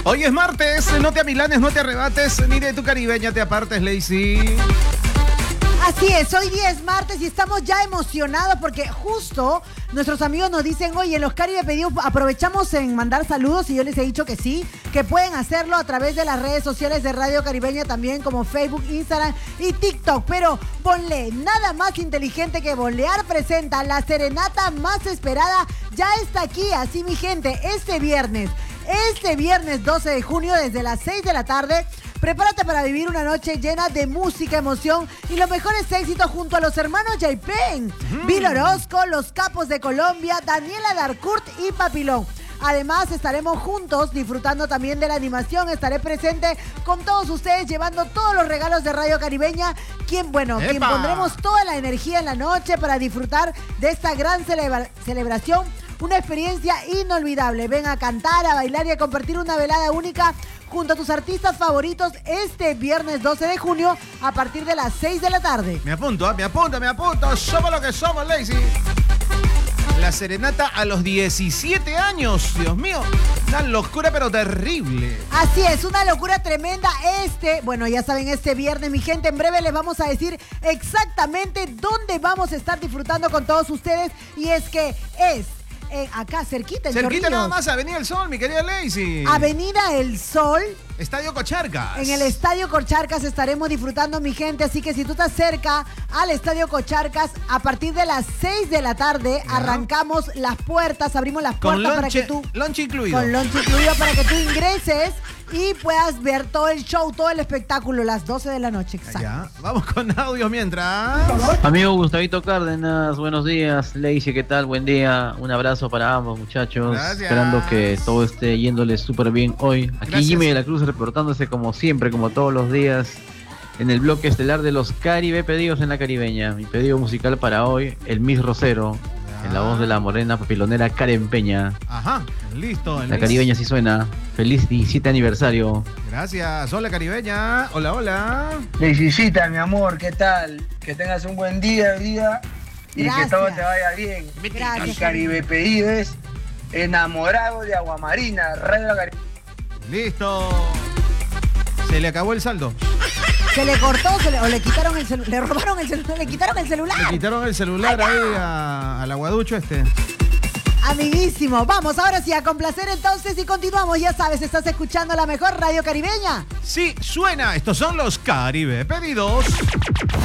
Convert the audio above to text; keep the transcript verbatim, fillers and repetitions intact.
Hoy es martes, no te amilanes, no te arrebates, ni de tu caribeña te apartes, Lazy. Así es, hoy día es martes y estamos ya emocionados porque justo nuestros amigos nos dicen, oye, en los Caribe Pedidos aprovechamos en mandar saludos y yo les he dicho que sí, que pueden hacerlo a través de las redes sociales de Radio Caribeña también como Facebook, Instagram y TikTok. Pero Bonle, nada más inteligente que Bonlear presenta la serenata más esperada, ya está aquí, así mi gente, este viernes. Este viernes doce de junio desde las seis de la tarde, prepárate para vivir una noche llena de música, emoción y los mejores éxitos junto a los hermanos Yaipen, mm. Bill Orozco, los Capos de Colombia, Daniela Darcourt y Papilón. Además, estaremos juntos disfrutando también de la animación. Estaré presente con todos ustedes llevando todos los regalos de Radio Caribeña. Quien, bueno, ¡Epa! quien pondremos toda la energía en la noche para disfrutar de esta gran celebra- celebración. Una experiencia inolvidable. Ven a cantar, a bailar y a compartir una velada única junto a tus artistas favoritos este viernes doce de junio a partir de las seis de la tarde. Me apunto, me apunto, me apunto. Somos lo que somos, Lazy. La serenata a los diecisiete años, Dios mío. Una locura pero terrible. Así es, una locura tremenda. Este, bueno, ya saben, este viernes, mi gente, en breve les vamos a decir exactamente dónde vamos a estar disfrutando con todos ustedes. Y es que es Eh, acá, cerquita, en Cerquita Chorrillos. nada más, Avenida El Sol, mi querida Lazy. Avenida El Sol. Estadio Cocharcas. En el Estadio Cocharcas estaremos disfrutando, mi gente. Así que si tú estás cerca al Estadio Cocharcas, a partir de las seis de la tarde, ¿Ya? arrancamos las puertas, abrimos las Con puertas para lonche, que tú... lonche incluido. Con lonche incluido para que tú ingreses y puedas ver todo el show, todo el espectáculo, las doce de la noche. Exacto. Ya, vamos con audio mientras. Amigo Gustavito Cárdenas, buenos días. Lazy, ¿qué tal? Buen día. Un abrazo para ambos muchachos. Gracias. Esperando que todo esté yéndoles súper bien hoy. Aquí Gracias. Jimmy de la Cruz reportándose como siempre, como todos los días, en el bloque estelar de los Caribe Pedidos en la Caribeña. Mi pedido musical para hoy, el Miss Rosero, Ya. en la voz de la morena papilonera Karen Peña. Ajá, listo. La Lazy. caribeña sí suena. Feliz diecisiete aniversario. Gracias. Hola, caribeña. Hola, hola. Lazycita, mi amor, ¿qué tal? Que tengas un buen día hoy día y Gracias. que todo te vaya bien. Gracias. Y Caribe Pedidos, enamorado de Aguamarina, Radio Caribe. Listo. Se le acabó el saldo. Se le cortó, se le, o le quitaron el celular, le robaron el celular, le quitaron el celular. Le quitaron el celular Ay, ahí a- al aguaducho este. Amiguísimo, vamos ahora sí a complacer entonces y continuamos. Ya sabes, estás escuchando la mejor radio caribeña. Sí, suena. Estos son los Caribe Pedidos.